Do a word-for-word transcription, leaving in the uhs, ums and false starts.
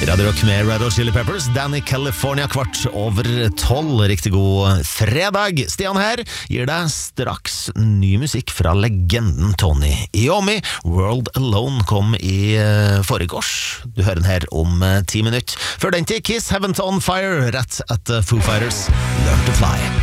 Radio Rock med Red Hot Chili Peppers, Danny California, kvart over tolv. Riktig god fredag. Stian her gir deg straks ny musikk fra legenden Tony Iommi. World Alone kom i uh, forrige års. Du hører den her om uh, ti minutter. Før den til Kiss, Heaven on Fire, rett etter Foo Fighters, Learn to Fly.